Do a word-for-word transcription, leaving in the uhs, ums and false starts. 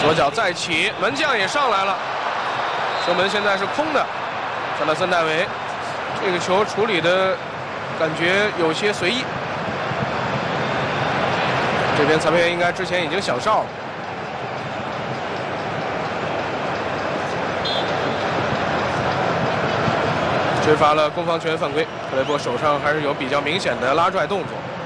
左脚再起，门将也上来了，射门现在是空的。看到孙戴维，这个球处理的感觉有些随意。这边裁判员应该之前已经响哨了。 吹罚了攻防权犯规，克雷波手上还是有比较明显的拉拽动作。